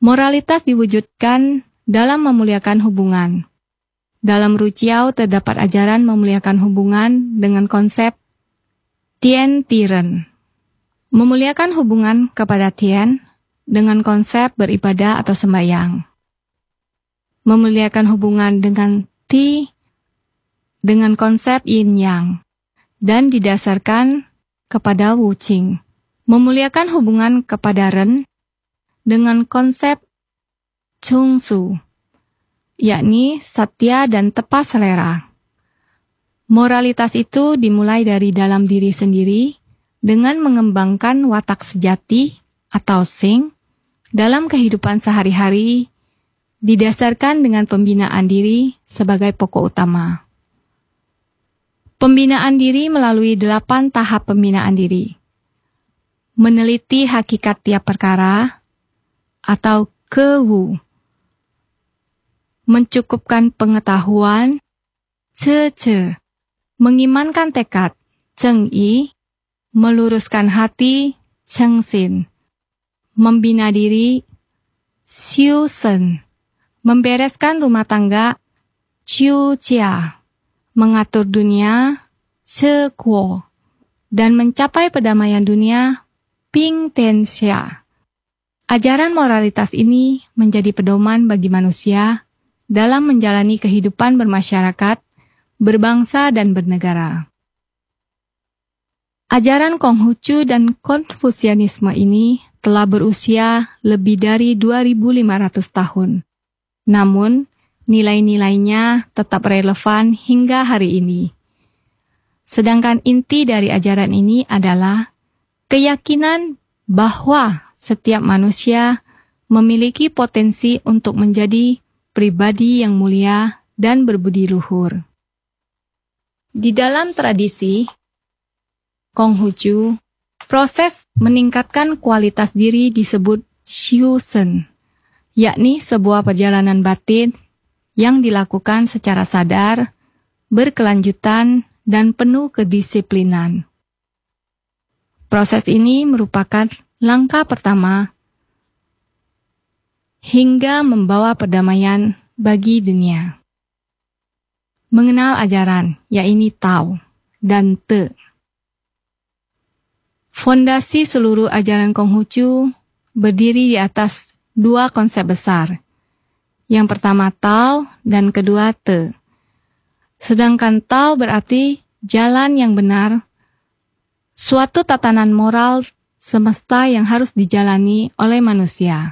Moralitas diwujudkan dalam memuliakan hubungan. Dalam Ruciao terdapat ajaran memuliakan hubungan dengan konsep Tien Tiren. Memuliakan hubungan kepada Tien dengan konsep beribadah atau sembahyang. Memuliakan hubungan dengan Ti dengan konsep Yin Yang dan didasarkan kepada Wu Qing. Memuliakan hubungan kepada Ren dengan konsep Chung Su, yakni satya dan tepat selera. Moralitas itu dimulai dari dalam diri sendiri dengan mengembangkan watak sejati atau Sing dalam kehidupan sehari-hari, didasarkan dengan pembinaan diri sebagai pokok utama. Pembinaan diri melalui 8 tahap pembinaan diri. Meneliti hakikat tiap perkara atau kewu. Mencukupkan pengetahuan, ce. Mengimankan tekad, ceng-i. Meluruskan hati, ceng-sin. Membina diri, xiu-sen. Membereskan rumah tangga, ciu-cia. Mengatur dunia, ce-kuo. Dan mencapai perdamaian dunia, ping-ten-xia. Ajaran moralitas ini menjadi pedoman bagi manusia dalam menjalani kehidupan bermasyarakat, berbangsa, dan bernegara. Ajaran Konghucu dan Konfusianisme ini telah berusia lebih dari 2.500 tahun. Namun, nilai-nilainya tetap relevan hingga hari ini. Sedangkan inti dari ajaran ini adalah keyakinan bahwa setiap manusia memiliki potensi untuk menjadi pribadi yang mulia dan berbudi luhur. Di dalam tradisi Konghucu, proses meningkatkan kualitas diri disebut Xiu-sen, yakni sebuah perjalanan batin yang dilakukan secara sadar, berkelanjutan, dan penuh kedisiplinan. Proses ini merupakan langkah pertama hingga membawa perdamaian bagi dunia. Mengenal ajaran, yakni Tao dan Te. Fondasi seluruh ajaran Konghucu berdiri di atas 2 konsep besar. Yang pertama Tao dan kedua Te. Sedangkan Tao berarti jalan yang benar, suatu tatanan moral semesta yang harus dijalani oleh manusia.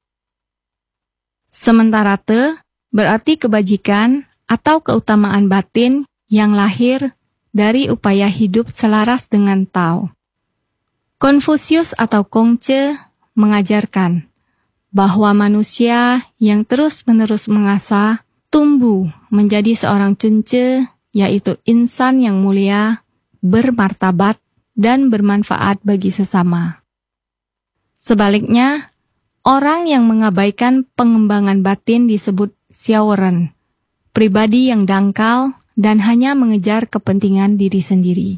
Sementara Te berarti kebajikan atau keutamaan batin yang lahir dari upaya hidup selaras dengan Tao. Konfusius atau Kongce mengajarkan bahwa manusia yang terus-menerus mengasah tumbuh menjadi seorang cunce, yaitu insan yang mulia, bermartabat, dan bermanfaat bagi sesama. Sebaliknya, orang yang mengabaikan pengembangan batin disebut xiaoren, pribadi yang dangkal dan hanya mengejar kepentingan diri sendiri.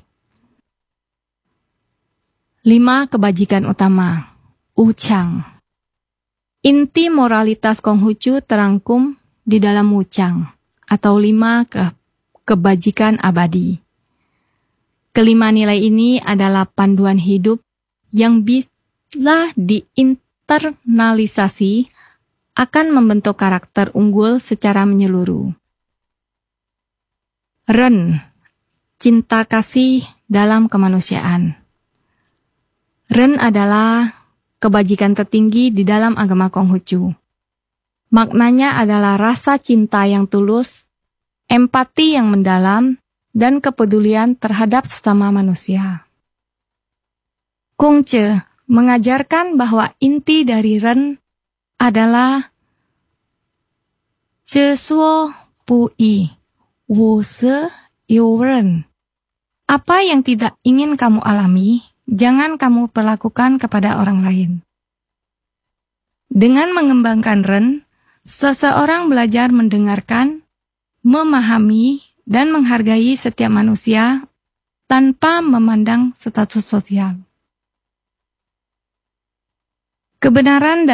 5 kebajikan utama, Wuchang. Inti moralitas Konghucu terangkum di dalam Wuchang, atau 5 kebajikan abadi. Kelima nilai ini adalah panduan hidup yang bila diinternalisasi akan membentuk karakter unggul secara menyeluruh. Ren, cinta kasih dalam kemanusiaan. Ren adalah kebajikan tertinggi di dalam agama Konghucu. Maknanya adalah rasa cinta yang tulus, empati yang mendalam, dan kepedulian terhadap sesama manusia. Kongce mengajarkan bahwa inti dari Ren adalah Ce suo pu yi, wu se you ren. Apa yang tidak ingin kamu alami, jangan kamu perlakukan kepada orang lain. Dengan mengembangkan Ren, seseorang belajar mendengarkan, memahami, dan menghargai setiap manusia tanpa memandang status sosial. Kebenaran dan